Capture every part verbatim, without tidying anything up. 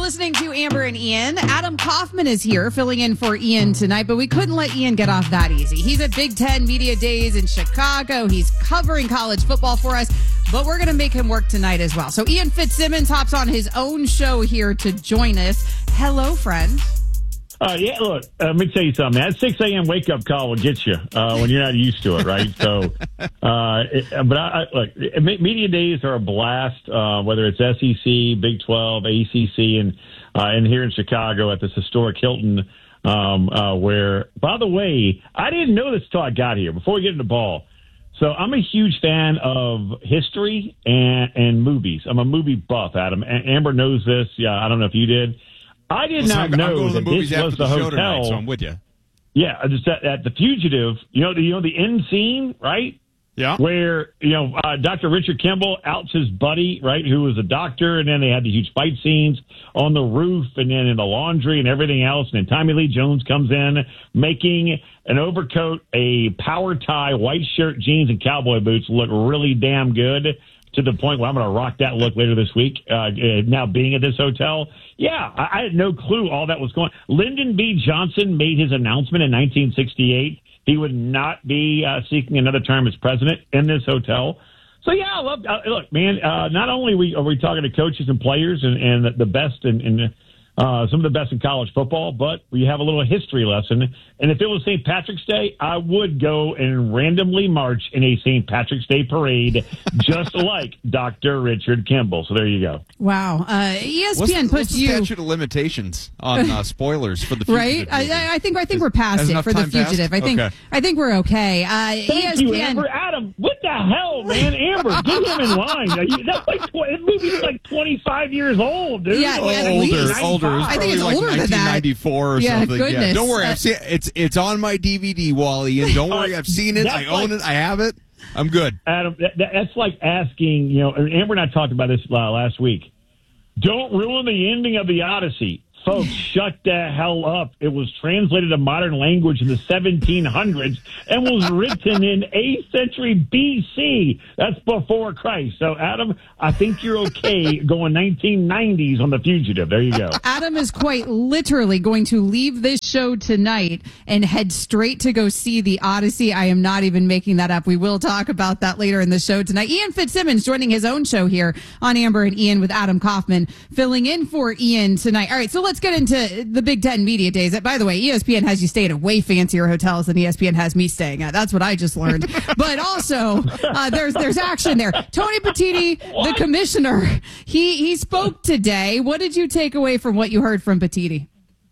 listening to Amber and Ian. Adam Kaufman is here filling in for Ian tonight, but we couldn't let Ian get off that easy. He's at Big Ten Media Days in Chicago. He's covering college football for us, but we're going to make him work tonight as well. So Ian Fitzsimmons hops on his own show here to join us. Hello, friend. Uh, yeah, look, uh, let me tell you something. That six a.m. wake-up call will get you uh, when you're not used to it, right? So, uh, it, but I, I, look, media days are a blast, uh, whether it's S E C, Big twelve, A C C, and uh, and here in Chicago at this historic Hilton, um, uh, where, by the way, I didn't know this until I got here, before we get into ball. So I'm a huge fan of history and, and movies. I'm a movie buff, Adam. Amber knows this. Yeah, I don't know if you did. I did well, not so know that this was the, the hotel. Tonight, so I'm with you. Yeah, just at, at the Fugitive, you know, the, you know the end scene, right? Yeah. Where, you know, uh, Doctor Richard Kimball outs his buddy, right, who was a doctor, and then they had the huge fight scenes on the roof and then in the laundry and everything else. And then Tommy Lee Jones comes in making an overcoat, a power tie, white shirt, jeans, and cowboy boots look really damn good, to the point where I'm going to rock that look later this week, uh, now being at this hotel. Yeah, I, I had no clue all that was going on. Lyndon B. Johnson made his announcement in nineteen sixty-eight. He would not be uh, seeking another term as president in this hotel. So, yeah, I love uh, look, man, uh, not only are we, are we talking to coaches and players and, and the best in, in uh, some of the best in college football, but we have a little history lesson. And if it was Saint Patrick's Day, I would go and randomly march in a Saint Patrick's Day parade, just like Doctor Richard Kimball. So there you go. Wow. Uh, E S P N what's, puts what's the you statute of limitations on uh, spoilers for the Fugitive right. I, I think I think Is, we're past it for the Fugitive. Passed? I think okay. I think we're okay. Uh, Thank E S P N. you, Amber. Adam, what the hell, man? Amber, get him in line. That's like tw- that movie's like twenty-five years old, dude. Yeah, Oh, yeah, at older, least. older. It's I think it's like older than that. nineteen ninety-four or Yeah, something. goodness. Yeah, don't worry, Uh, I've seen it. It's it's on my D V D wall, Ian. Don't worry, I've seen it. I That's own like- it. I have it. I'm good. Adam, that, that's like asking, you know, and Amber and I talked about this uh, last week. Don't ruin the ending of the Odyssey. Folks, shut the hell up. It was translated to modern language in the seventeen hundreds and was written in eighth century B C. That's before Christ. So, Adam, I think you're okay going nineteen nineties on The Fugitive. There you go. Adam is quite literally going to leave this show tonight and head straight to go see the Odyssey. I am not even making that up. We will talk about that later in the show tonight. Ian Fitzsimmons joining his own show here on Amber and Ian with Adam Kaufman filling in for Ian tonight. All right, so let's get into the Big Ten Media Days. By the way, E S P N has you staying at way fancier hotels than E S P N has me staying at. That's what I just learned. But also, uh, there's there's action there. Tony Petitti, the commissioner, he he spoke today. What did you take away from what you heard from Petitti?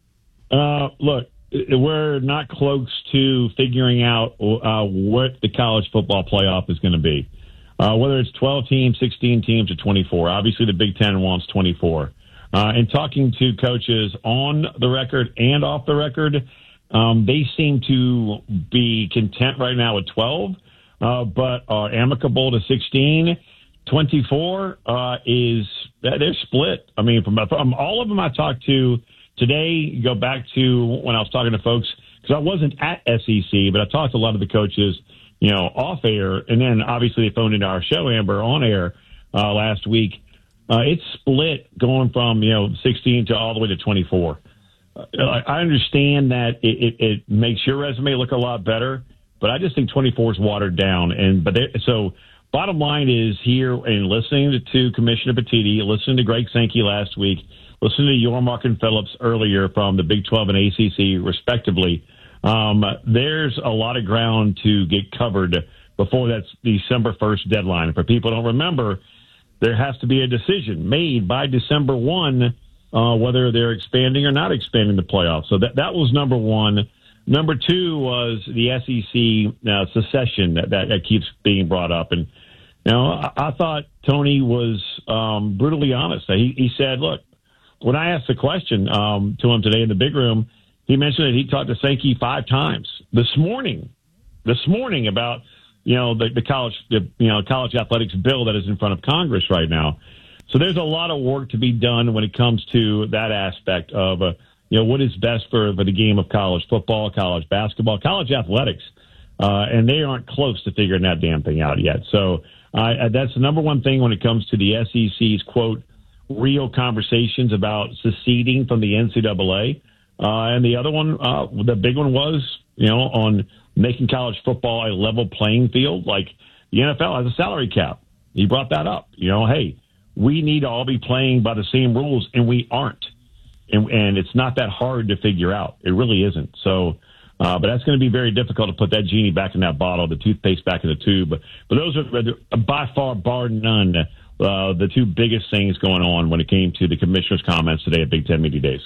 Uh, look, we're not close to figuring out uh, what the college football playoff is going to be. Uh, whether it's twelve teams, sixteen teams, or twenty-four. Obviously, the Big Ten wants twenty-four. Uh, and talking to coaches on the record and off the record, um, they seem to be content right now with twelve, uh, but are amicable to sixteen. twenty-four uh, is they're split. I mean, from, from all of them I talked to today, go back to when I was talking to folks, because I wasn't at S E C, but I talked to a lot of the coaches, you know, off air, and then obviously they phoned into our show, Amber, on air uh, last week. Uh, it's split going from, you know, sixteen to all the way to twenty-four. Uh, I understand that it, it, it makes your resume look a lot better, but I just think twenty-four is watered down. And but they, so bottom line is here and listening to, to Commissioner Petitti, listening to Greg Sankey last week, listening to Yormark and Phillips earlier from the Big twelve and A C C respectively, um, there's a lot of ground to get covered before that December first deadline. For people who don't remember, there has to be a decision made by December first uh, whether they're expanding or not expanding the playoffs. So that that was number one. Number two was the S E C uh, secession that, that, that keeps being brought up. And, you know, I, I thought Tony was um, brutally honest. He, he said, look, when I asked the question um, to him today in the big room, he mentioned that he talked to Sankey five times this morning, this morning about – you know, the, the college, the, you know, college athletics bill that is in front of Congress right now. So there's a lot of work to be done when it comes to that aspect of, uh, you know, what is best for, for the game of college football, college basketball, college athletics. Uh, and they aren't close to figuring that damn thing out yet. So uh, that's the number one thing when it comes to the S E C's, quote, real conversations about seceding from the N C double A. Uh, and the other one, uh, the big one was, you know, on making college football a level playing field. Like the N F L has a salary cap. He brought that up. You know, hey, we need to all be playing by the same rules, and we aren't. And, and it's not that hard to figure out. It really isn't. So, uh, but that's going to be very difficult to put that genie back in that bottle, the toothpaste back in the tube. But, but those are by far, bar none, uh, the two biggest things going on when it came to the commissioner's comments today at Big Ten Media Days.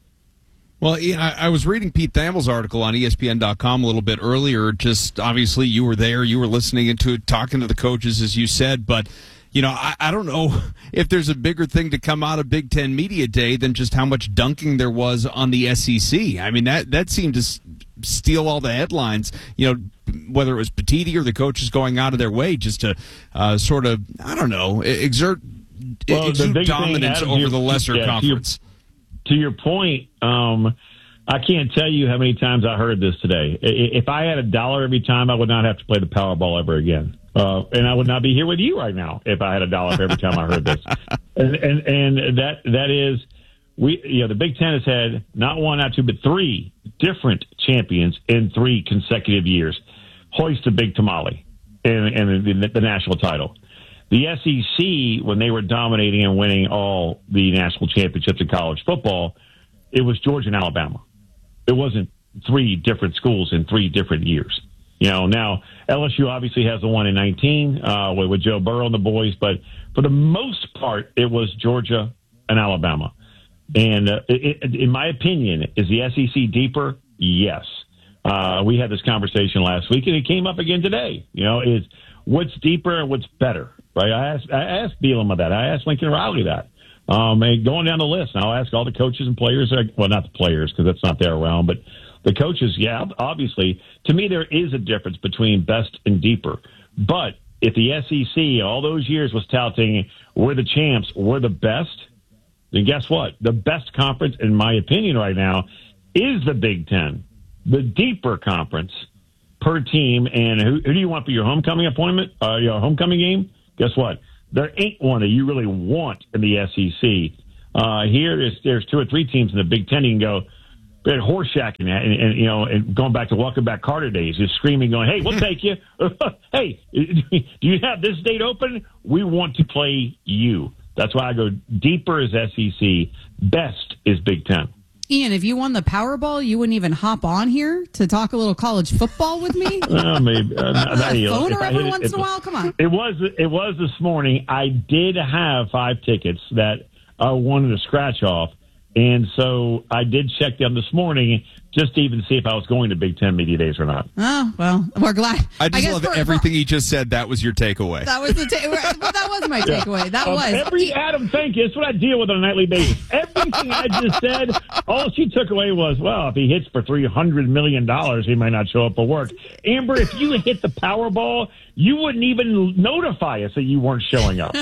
Well, yeah, I was reading Pete Thamel's article on E S P N dot com a little bit earlier. Just obviously you were there, you were listening into it, talking to the coaches, as you said. But, you know, I, I don't know if there's a bigger thing to come out of Big Ten Media Day than just how much dunking there was on the S E C. I mean, that, that seemed to s- steal all the headlines, you know, whether it was Petitti or the coaches going out of their way just to uh, sort of, I don't know, exert, well, exert dominance over your, the lesser yeah, conference. To your point, um, I can't tell you how many times I heard this today. If I had a dollar every time, I would not have to play the Powerball ever again. Uh, and I would not be here with you right now if I had a dollar for every time I heard this. And, and, and that that is, we you know, the Big Ten has had not one, not two, but three different champions in three consecutive years. Hoist the big tamale and, and the, the national title. The S E C, when they were dominating and winning all the national championships in college football, it was Georgia and Alabama. It wasn't three different schools in three different years. You know, now L S U obviously has the one in nineteen uh, with, with Joe Burrow and the boys, but for the most part, it was Georgia and Alabama. And uh, it, it, in my opinion, is the S E C deeper? Yes. Uh, we had this conversation last week, and it came up again today. You know, is what's deeper and what's better? Right? I asked, I asked Bielema that. I asked Lincoln Riley that. Um, and going down the list, and I'll ask all the coaches and players. Well, not the players because that's not their realm, but the coaches. Yeah, obviously, to me, there is a difference between best and deeper. But if the S E C all those years was touting we're the champs, we're the best, then guess what? The best conference, in my opinion, right now, is the Big Ten, the deeper conference per team. And who, who do you want for your homecoming appointment? Uh, your homecoming game? Guess what? There ain't one that you really want in the S E C. Uh, here, there's, there's two or three teams in the Big Ten. You can go, they're horseshacking that, and, and you know, and going back to Welcome Back Carter days, just screaming, going, "Hey, we'll take you. Hey, do you have this date open? We want to play you." That's why I go deeper is S E C, best is Big Ten. Ian, if you won the Powerball, you wouldn't even hop on here to talk a little college football with me? uh, maybe. Uh, you know, Phoner every once it, in a while? Come on. It was it was this morning. I did have five tickets that I wanted to scratch off, and so I did check them this morning just to even see if I was going to Big Ten Media Days or not. Oh, well, we're glad. I just I love for, everything he just said. That was your takeaway. That was the ta- well, that was my takeaway. Yeah. That um, was. Every Adam, thank you. That's what I deal with on a nightly basis. Everything I just said, all she took away was, well, if he hits for three hundred million dollars, he might not show up for work. Amber, if you hit the Powerball, you wouldn't even notify us that you weren't showing up.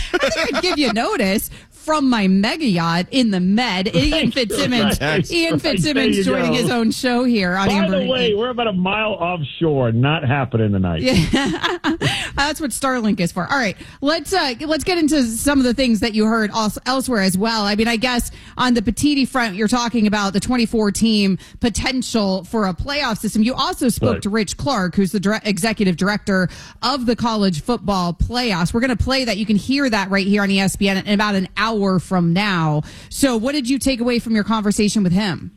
I would give you notice. From my mega yacht in the Med, Ian Fitzsimmons. Right. Ian Fitzsimmons joining go. his own show here on By Amber. the way, we're about a mile offshore. Not happening tonight. Yeah. That's what Starlink is for. All right, let's uh, let's get into some of the things that you heard also elsewhere as well. I mean, I guess on the Petitti front, you're talking about the twenty-four team potential for a playoff system. You also spoke right. to Rich Clark, who's the dire- executive director of the college football playoffs. We're going to play that. You can hear that right here on E S P N in about an hour from now. So what did you take away from your conversation with him?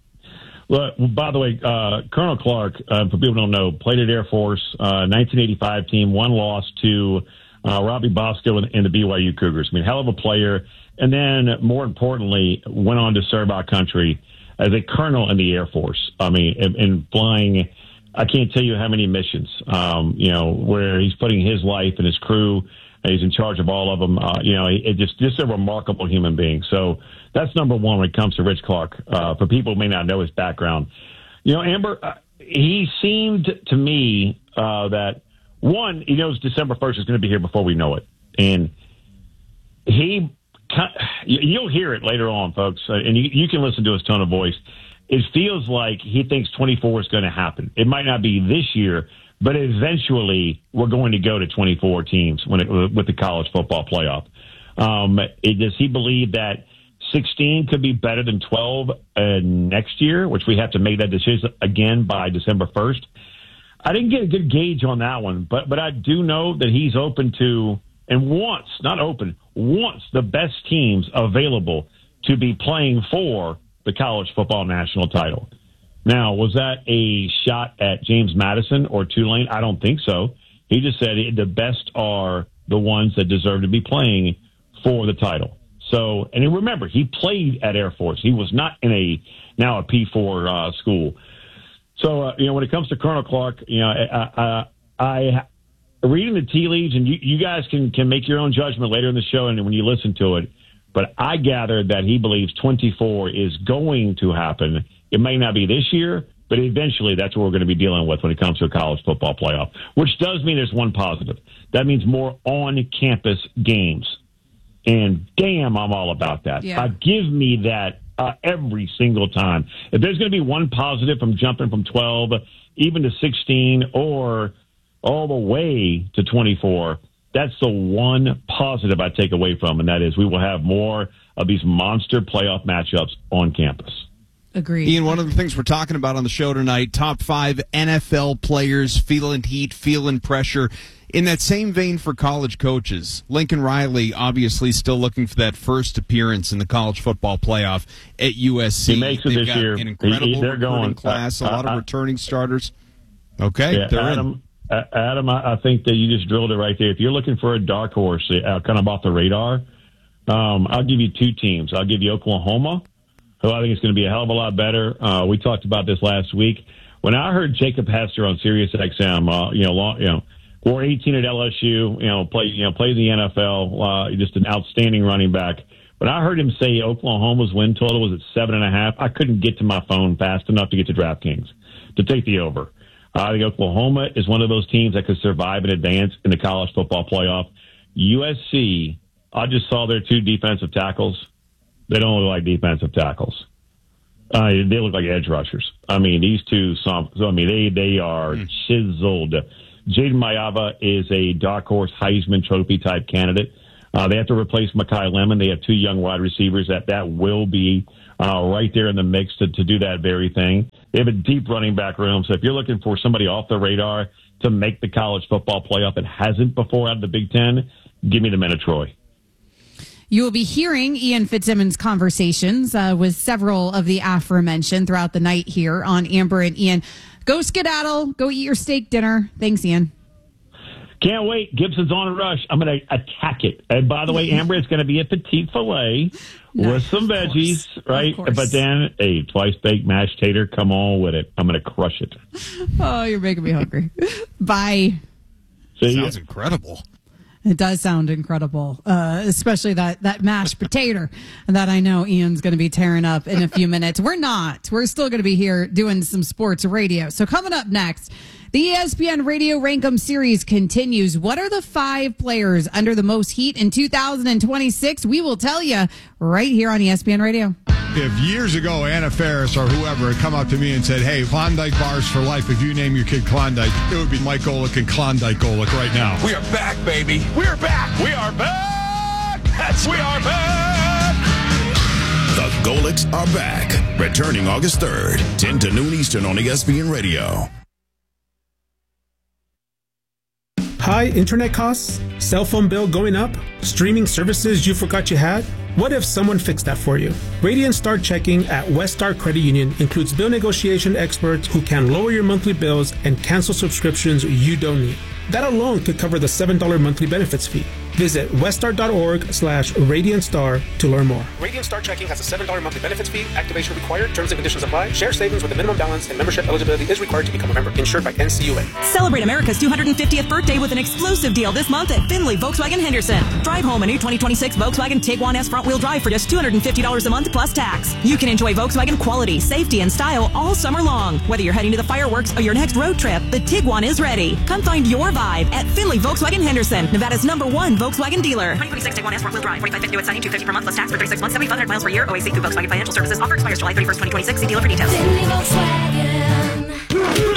Well, by the way, uh, Colonel Clark, uh, for people who don't know, played at Air Force, uh, nineteen eighty-five team, one loss to uh, Robbie Bosco and, and the B Y U Cougars. I mean, hell of a player. And then, more importantly, went on to serve our country as a colonel in the Air Force. I mean, and, and flying, I can't tell you how many missions, um, you know, where he's putting his life and his crew. He's in charge of all of them. Uh, you know, it just just a remarkable human being. So that's number one when it comes to Rich Clark. Uh, for people who may not know his background, you know, Amber, uh, he seemed to me uh, that one, he knows December first is going to be here before we know it, and he, you'll hear it later on, folks, uh, and you, you can listen to his tone of voice. It feels like he thinks twenty-four is going to happen. It might not be this year. But eventually, we're going to go to twenty-four teams when it, with the college football playoff. Um, it, does he believe that sixteen could be better than twelve uh, next year, which we have to make that decision again by December first? I didn't get a good gauge on that one, but but I do know that he's open to and wants, not open, wants the best teams available to be playing for the college football national title. Now, was that a shot at James Madison or Tulane? I don't think so. He just said the best are the ones that deserve to be playing for the title. So, and remember, he played at Air Force. He was not in a now a P four uh, school. So, uh, you know, when it comes to Colonel Clark, you know, I, I, I reading the tea leaves, and you, you guys can, can make your own judgment later in the show and when you listen to it. But I gathered that he believes twenty-four is going to happen. It may not be this year, but eventually that's what we're going to be dealing with when it comes to a college football playoff, which does mean there's one positive. That means more on-campus games. And damn, I'm all about that. Yeah. Uh, give me that uh, every single time. If there's going to be one positive from jumping from twelve, even to sixteen, or all the way to twenty-four, that's the one positive I take away from, and that is we will have more of these monster playoff matchups on campus. Agreed. Ian, one of the things we're talking about on the show tonight, top five N F L players feeling heat, feeling pressure. In that same vein for college coaches, Lincoln Riley obviously still looking for that first appearance in the college football playoff at U S C. He makes it They've this got year. An incredible He, they're recruiting going class, uh, a lot uh, of returning starters. Okay, yeah, they're Adam, in. Uh, Adam, I, I think that you just drilled it right there. If you're looking for a dark horse, uh, kind of off the radar, um, I'll give you two teams. I'll give you Oklahoma, who I think is going to be a hell of a lot better. Uh, we talked about this last week. When I heard Jacob Hester on Sirius X M, uh, you know, long, you know, wore eighteen at L S U, you know, play, you know, played in the N F L, uh, just an outstanding running back. When I heard him say Oklahoma's win total was at seven and a half, I couldn't get to my phone fast enough to get to DraftKings to take the over. Uh, I think Oklahoma is one of those teams that could survive and advance in the college football playoff. U S C, I just saw their two defensive tackles. They don't look like defensive tackles. Uh, they look like edge rushers. I mean, these two, some, so, I mean, they, they are mm. chiseled. Jaden Mayava is a dark horse Heisman Trophy type candidate. Uh, they have to replace Mekhi Lemon. They have two young wide receivers that, that will be uh, right there in the mix to, to do that very thing. They have a deep running back room. So if you're looking for somebody off the radar to make the college football playoff that hasn't before out of the Big Ten, give me the men of Troy. You will be hearing Ian Fitzsimmons' conversations uh, with several of the aforementioned throughout the night here on Amber and Ian. Go skedaddle. Go eat your steak dinner. Thanks, Ian. Can't wait. Gibson's on a rush. I'm going to attack it. And by the way, Amber, it's going to be a petite filet no, with some veggies, right? But then a twice-baked mashed tater. Come on with it. I'm going to crush it. Oh, you're making me hungry. Bye. See Sounds ya. Incredible. It does sound incredible, uh, especially that, that mashed potato that I know Ian's going to be tearing up in a few minutes. We're not. We're still going to be here doing some sports radio. So coming up next, the E S P N Radio Rankum Series continues. What are the five players under the most heat in two thousand twenty-six? We will tell you right here on E S P N Radio. If years ago Anna Faris or whoever had come up to me and said, hey, Klondike bars for life, if you name your kid Klondike, it would be Mike Golick and Klondike Golick right now. We are back, baby. We're back. We are back. That's we are back. The Golicks are back. Returning August third, ten to noon Eastern on E S P N Radio. High internet costs? Cell phone bill going up? Streaming services you forgot you had? What if someone fixed that for you? Radiant Star Checking at West Star Credit Union includes bill negotiation experts who can lower your monthly bills and cancel subscriptions you don't need. That alone could cover the seven dollars monthly benefits fee. Visit weststar.org slash Radiant Star to learn more. Radiant Star Checking has a seven dollars monthly benefits fee. Activation required. Terms and conditions apply. Share savings with a minimum balance and membership eligibility is required to become a member. Insured by N C U A. Celebrate America's two hundred fiftieth birthday with an exclusive deal this month at Findlay Volkswagen Henderson. Drive home a new twenty twenty-six Volkswagen Tiguan S front-wheel drive for just two hundred fifty dollars a month plus tax. You can enjoy Volkswagen quality, safety, and style all summer long. Whether you're heading to the fireworks or your next road trip, the Tiguan is ready. Come find your vibe at Findlay Volkswagen Henderson, Nevada's number one Volkswagen dealer. twenty twenty-six Tiguan S front-wheel drive, forty-five fifty with signing, two hundred fifty per month plus tax for thirty-six months, seventy-five hundred miles per year. O A C through Volkswagen Financial Services. Offer expires July thirty-first, twenty twenty-six. See dealer for details. Volkswagen.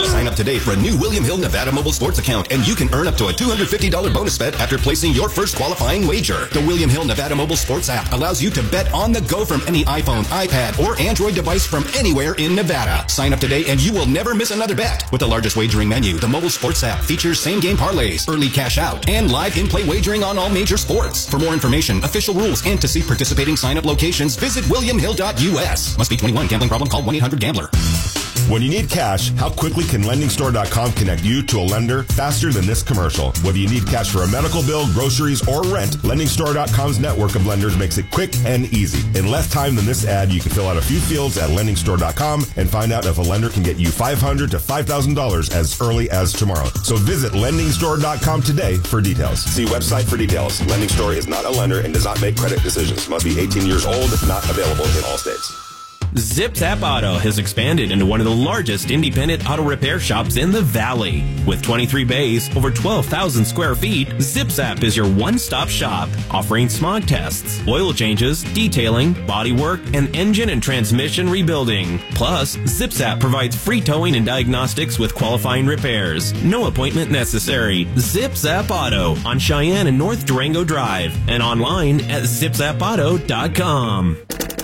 Sign up today for a new William Hill Nevada Mobile Sports account, and you can earn up to a two hundred fifty dollars bonus bet after placing your first qualifying wager. The William Hill Nevada Mobile Sports app allows you to bet on the go from any iPhone, iPad, or Android device from anywhere in Nevada. Sign up today and you will never miss another bet. With the largest wagering menu, the mobile sports app features same-game parlays, early cash out, and live in-play wagering on all major sports. For more information, official rules, and to see participating sign-up locations, visit william hill dot u s. Must be twenty-one. Gambling problem? Call one eight hundred gambler. When you need cash, how quickly can lending store dot com connect you to a lender faster than this commercial? Whether you need cash for a medical bill, groceries, or rent, lending store dot com's network of lenders makes it quick and easy. In less time than this ad, you can fill out a few fields at lending store dot com and find out if a lender can get you five hundred dollars to five thousand dollars as early as tomorrow. So visit lending store dot com today for details. See website for details. Lending Store is not a lender and does not make credit decisions. Must be eighteen years old, not available in all states. ZipZap Auto has expanded into one of the largest independent auto repair shops in the Valley. With twenty-three bays, over twelve thousand square feet, ZipZap is your one-stop shop, offering smog tests, oil changes, detailing, bodywork, and engine and transmission rebuilding. Plus, ZipZap provides free towing and diagnostics with qualifying repairs. No appointment necessary. ZipZap Auto on Cheyenne and North Durango Drive, and online at zip zap auto dot com.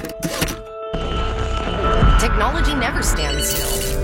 Technology never stands still.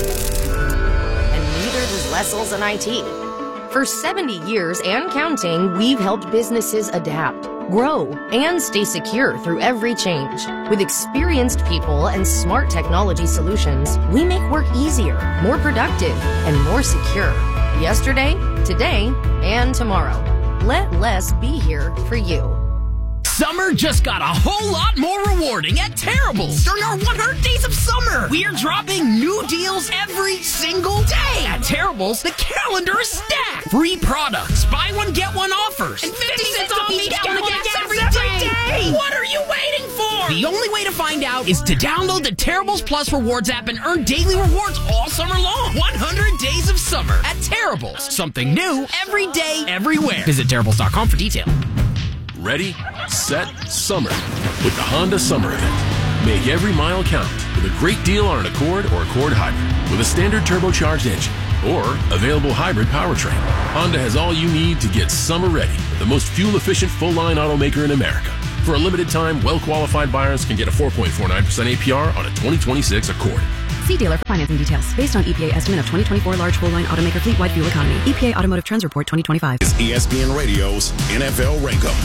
And neither does Wessels and I T. For seventy years and counting, we've helped businesses adapt, grow, and stay secure through every change. With experienced people and smart technology solutions, we make work easier, more productive, and more secure. Yesterday, today, and tomorrow. Let less be here for you. Summer just got a whole lot more rewarding at Terrible's. During our one hundred days of summer, we are dropping new deals every single day. At Terrible's, the calendar is stacked. Free products, buy one, get one offers, and fifty cents off each gallon of gas every day. What are you waiting for? The only way to find out is to download the Terrible's Plus Rewards app and earn daily rewards all summer long. one hundred days of summer at Terrible's. Something new every day, everywhere. Visit Terrible's dot com for details. Ready, set, summer with the Honda Summer Event. Make every mile count with a great deal on an Accord or Accord Hybrid with a standard turbocharged engine or available hybrid powertrain. Honda has all you need to get summer ready with the most fuel-efficient full-line automaker in America. For a limited time, well-qualified buyers can get a four point four nine percent A P R on a twenty twenty-six Accord. See dealer for financing details. Based on E P A estimate of twenty twenty-four large full-line automaker fleet-wide fuel economy. E P A Automotive Trends Report twenty twenty-five. Is E S P N Radio's N F L Rankum.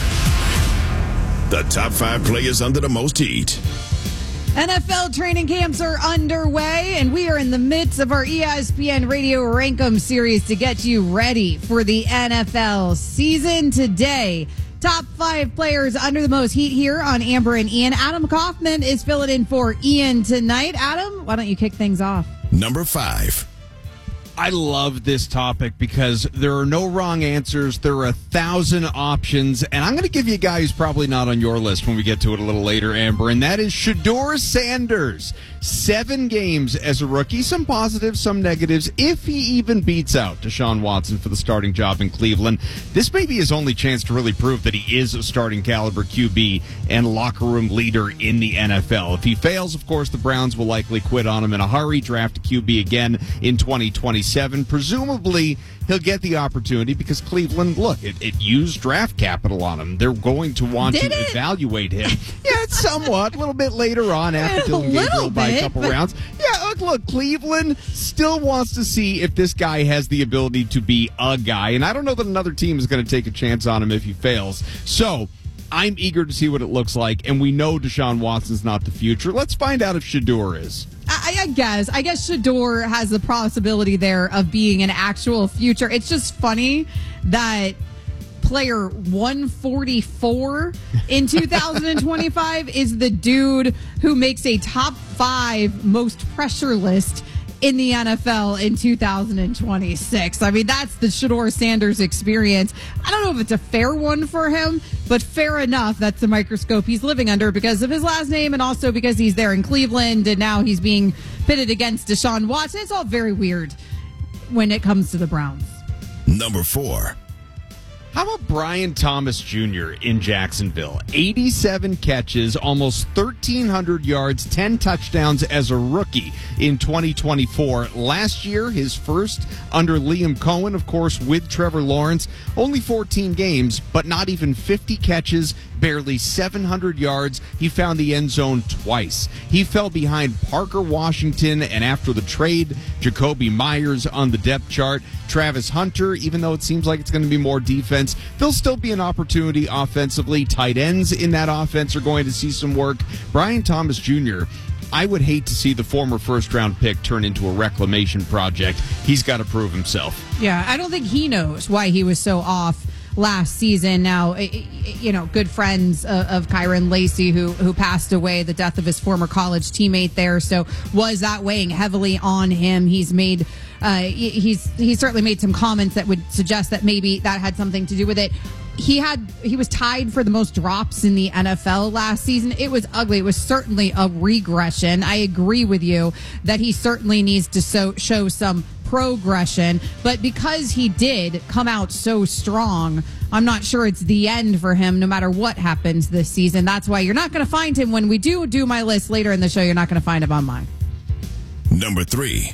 The top five players under the most heat. N F L training camps are underway, and we are in the midst of our E S P N Radio Rankum series to get you ready for the N F L season today. Top five players under the most heat here on Amber and Ian. Adam Kaufman is filling in for Ian tonight. Adam, why don't you kick things off? Number five. I love this topic because there are no wrong answers. There are a thousand options. And I'm going to give you a guy who's probably not on your list when we get to it a little later, Amber, and that is Shedeur Sanders. Seven games as a rookie, some positives, some negatives, if he even beats out Deshaun Watson for the starting job in Cleveland. This may be his only chance to really prove that he is a starting caliber Q B and locker room leader in the N F L. If he fails, of course, the Browns will likely quit on him in a hurry, draft a Q B again in twenty twenty-seven. Presumably, he'll get the opportunity because Cleveland, look, it, it used draft capital on him. They're going to want Did to it? evaluate him. Yeah, somewhat, a little bit later on after Dylan Gabriel by a couple but... rounds. Yeah, look, look, Cleveland still wants to see if this guy has the ability to be a guy, and I don't know that another team is going to take a chance on him if he fails. So I'm eager to see what it looks like, and we know Deshaun Watson's not the future. Let's find out if Shedeur is. I, I guess. I guess Shedeur has the possibility there of being an actual future. It's just funny that player one forty-four in two thousand twenty-five is the dude who makes a top five most pressure list in the N F L in two thousand twenty-six. I mean, that's the Shedeur Sanders experience. I don't know if it's a fair one for him, but fair enough. That's the microscope he's living under because of his last name and also because he's there in Cleveland and now he's being pitted against Deshaun Watson. It's all very weird when it comes to the Browns. Number four. How about Brian Thomas Junior in Jacksonville? eighty-seven catches, almost thirteen hundred yards, ten touchdowns as a rookie in twenty twenty-four. Last year, his first under Liam Cohen, of course, with Trevor Lawrence. Only fourteen games, but not even fifty catches, barely seven hundred yards. He found the end zone twice. He fell behind Parker Washington, and after the trade, Jacoby Myers on the depth chart. Travis Hunter, even though it seems like it's going to be more defense, there'll still be an opportunity offensively. Tight ends in that offense are going to see some work. Brian Thomas Junior, I would hate to see the former first-round pick turn into a reclamation project. He's got to prove himself. Yeah, I don't think he knows why he was so off last season. Now, you know, good friends of Kyron Lacey, who who passed away, the death of his former college teammate there. So was that weighing heavily on him? He's made, uh, he's he's certainly made some comments that would suggest that maybe that had something to do with it. He had he was tied for the most drops in the N F L last season. It was ugly. It was certainly a regression. I agree with you that he certainly needs to so, show some progression, but because he did come out so strong, I'm not sure it's the end for him no matter what happens this season. That's why you're not going to find him when we do do my list later in the show. You're not going to find him on mine. Number three.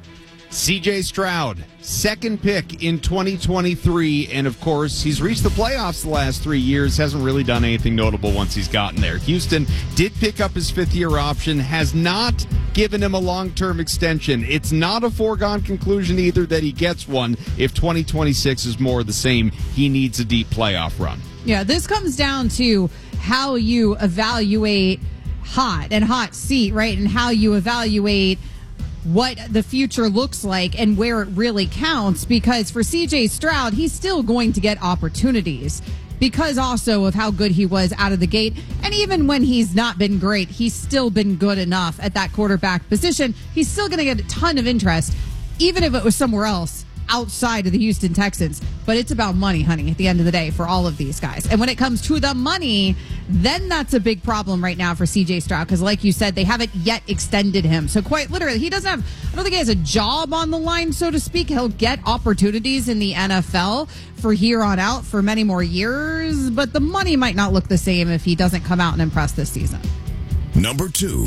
C J Stroud, second pick in twenty twenty-three, and of course, he's reached the playoffs the last three years, hasn't really done anything notable once he's gotten there. Houston did pick up his fifth-year option, has not given him a long-term extension. It's not a foregone conclusion either that he gets one. If twenty twenty-six is more of the same, he needs a deep playoff run. Yeah, this comes down to how you evaluate hot and hot seat, right, and how you evaluate what the future looks like and where it really counts, because for C J Stroud, he's still going to get opportunities because also of how good he was out of the gate. And even when he's not been great, he's still been good enough at that quarterback position. He's still going to get a ton of interest, even if it was somewhere else outside of the Houston Texans. But it's about money, honey, at the end of the day for all of these guys. And when it comes to the money, then that's a big problem right now for C J Stroud, because like you said, they haven't yet extended him. So quite literally, he doesn't have, I don't think he has a job on the line, so to speak. He'll get opportunities in the N F L for here on out for many more years, but the money might not look the same if he doesn't come out and impress this season. Number two.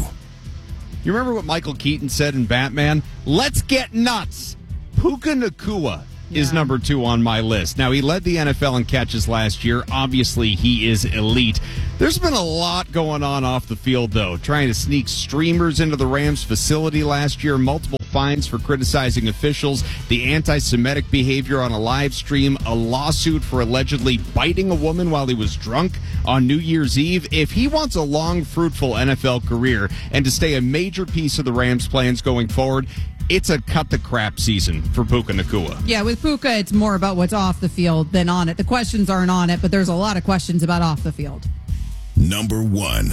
You remember what Michael Keaton said in Batman? Let's get nuts. Puka Nacua yeah. is number two on my list. Now, he led the N F L in catches last year. Obviously, he is elite. There's been a lot going on off the field, though. Trying to sneak streamers into the Rams facility last year. Multiple fines for criticizing officials. The anti-Semitic behavior on a live stream. A lawsuit for allegedly biting a woman while he was drunk on New Year's Eve. If he wants a long, fruitful N F L career and to stay a major piece of the Rams' plans going forward, it's a cut-the-crap season for Puka Nacua. Yeah, with Puka, it's more about what's off the field than on it. The questions aren't on it, but there's a lot of questions about off the field. Number one.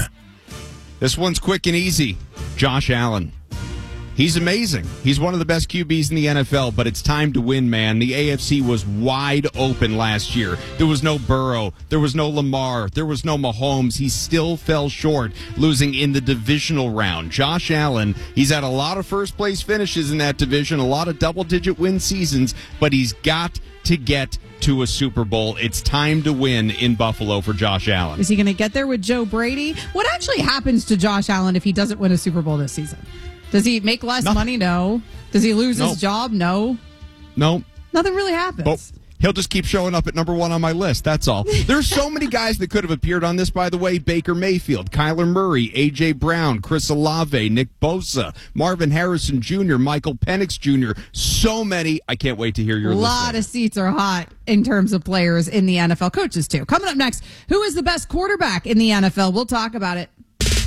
This one's quick and easy. Josh Allen. He's amazing. He's one of the best Q Bs in the N F L, but it's time to win, man. The A F C was wide open last year. There was no Burrow. There was no Lamar. There was no Mahomes. He still fell short, losing in the divisional round. Josh Allen, he's had a lot of first-place finishes in that division, a lot of double-digit win seasons, but he's got to get to a Super Bowl. It's time to win in Buffalo for Josh Allen. Is he going to get there with Joe Brady? What actually happens to Josh Allen if he doesn't win a Super Bowl this season? Does he make less Nothing. money? No. Does he lose nope. his job? No. No. Nothing really happens. Well, he'll just keep showing up at number one on my list. That's all. There's so many guys that could have appeared on this, by the way. Baker Mayfield, Kyler Murray, A J. Brown, Chris Olave, Nick Bosa, Marvin Harrison Junior, Michael Penix Junior So many. I can't wait to hear your list. A list lot later. of seats are hot in terms of players in the N F L. Coaches, too. Coming up next, who is the best quarterback in the N F L? We'll talk about it.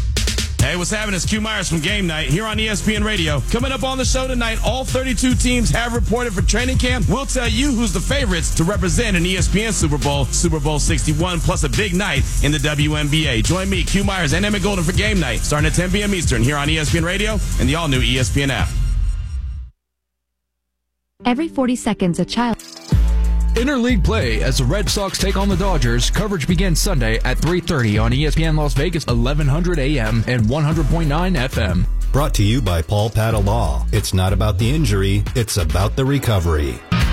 Hey, what's happening? It's Q Myers from Game Night here on E S P N Radio. Coming up on the show tonight, all thirty-two teams have reported for training camp. We'll tell you who's the favorites to represent an E S P N Super Bowl, Super Bowl sixty-one, plus a big night in the W N B A. Join me, Q Myers, and Emmett Golden for Game Night, starting at ten p.m. Eastern here on E S P N Radio and the all-new E S P N app. Every forty seconds, a child... Interleague play as the Red Sox take on the Dodgers. Coverage begins Sunday at three thirty on E S P N Las Vegas, eleven hundred A M and one hundred point nine F M. Brought to you by Paul Patta Law. It's not about the injury, it's about the recovery.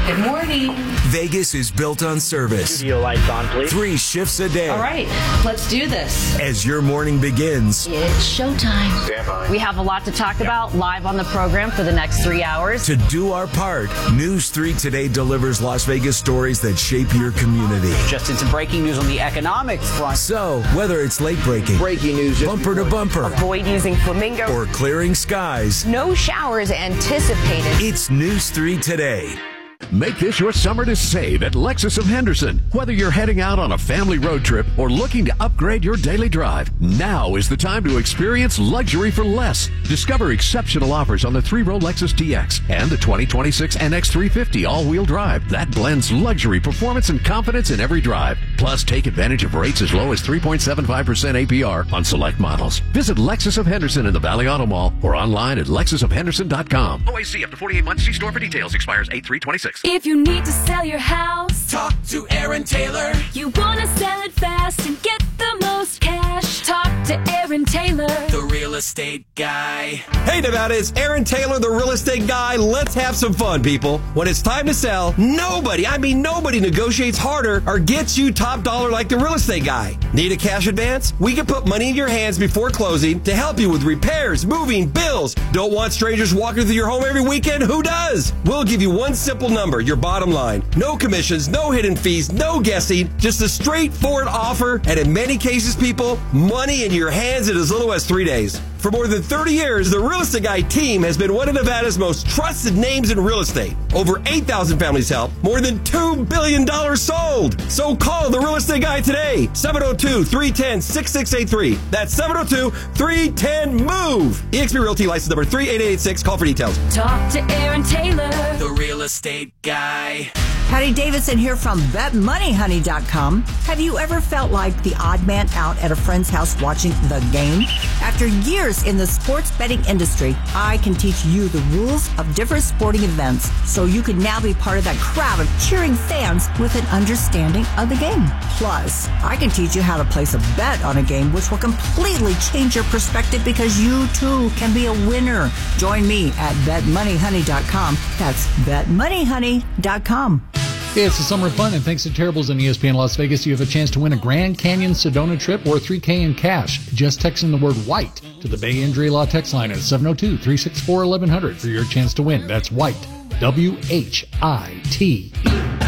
Good morning. Vegas is built on service. Studio lights on, please. Three shifts a day. All right, let's do this. As your morning begins. It's showtime. Stand by. We have a lot to talk about live on the program for the next three hours. To do our part, News three Today delivers Las Vegas stories that shape your community. Just into breaking news on the economics front. So, whether it's late breaking, breaking news, bumper to bumper, avoid using flamingo, or clearing skies, no showers anticipated. It's News three Today. Make this your summer to save at Lexus of Henderson. Whether you're heading out on a family road trip or looking to upgrade your daily drive, now is the time to experience luxury for less. Discover exceptional offers on the three-row Lexus T X and the twenty twenty-six N X three fifty all-wheel drive. That blends luxury, performance, and confidence in every drive. Plus, take advantage of rates as low as three point seven five percent A P R on select models. Visit Lexus of Henderson in the Valley Auto Mall or online at lexus of henderson dot com. O A C up to forty-eight months. See store for details. Expires eight three twenty-six. If you need to sell your house, talk to Aaron Taylor. You want to sell it fast and get the most cash, talk to Aaron Taylor, the real estate guy. Hey Nevada, it's Aaron Taylor, the real estate guy. Let's have some fun, people. When it's time to sell, nobody, I mean nobody negotiates harder or gets you top dollar like the real estate guy. Need a cash advance? We can put money in your hands before closing to help you with repairs, moving, bills. Don't want strangers walking through your home every weekend? Who does? We'll give you one simple number, your bottom line. No commissions, no hidden fees, no guessing, just a straightforward offer, and in many cases, people, money in your hands in as little as three days. For more than thirty years, the Real Estate Guy team has been one of Nevada's most trusted names in real estate. Over eight thousand families helped, more than two billion dollars sold. So call the Real Estate Guy today, seven oh two, three one zero, six six eight three. That's seven oh two, three one zero, MOVE. E X P Realty license number three eight eight eight six. Call for details. talk to Aaron Taylor, the real estate guy. Patty Davidson here from bet money honey dot com. Have you ever felt like the odd man out at a friend's house watching the game? After years in the sports betting industry, I can teach you the rules of different sporting events so you can now be part of that crowd of cheering fans with an understanding of the game. Plus, I can teach you how to place a bet on a game which will completely change your perspective because you too can be a winner. Join me at bet money honey dot com. That's bet money honey dot com. It's the summer of fun, and thanks to Terribles and E S P N Las Vegas, you have a chance to win a Grand Canyon Sedona trip or three K in cash. Just text in the word white to the Bay Injury Law text line at seven oh two, three six four, eleven hundred for your chance to win. That's white, W H I T E.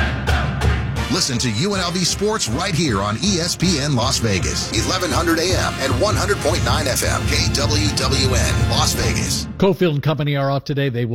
Listen to U N L V Sports right here on E S P N Las Vegas, eleven hundred A M and one hundred point nine F M, K W W N, Las Vegas. Cofield and Company are off today. They will